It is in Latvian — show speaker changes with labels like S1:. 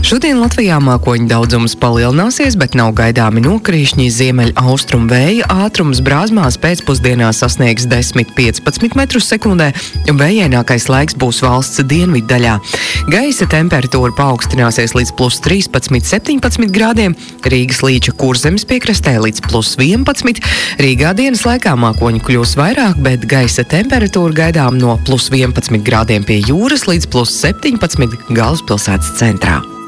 S1: Šodien Latvijā mākoņu daudzums palielināsies, bet nav gaidāmi nokrīšņi. Ziemeļaustrumu vēja ātrums Brāzmās pēcpusdienā sasniegs 10–15 metrus sekundē, un vējainākais laiks būs valsts dienvidu daļā. Gaisa temperatūra paaugstināsies līdz +13–17 grādiem, Rīgas līča Kurzemes piekrastē līdz +11. Rīgā dienas laikā mākoņu kļūs vairāk, bet gaisa temperatūra gaidām no +11 grādiem pie jūras līdz +17 galvaspilsētas centrā.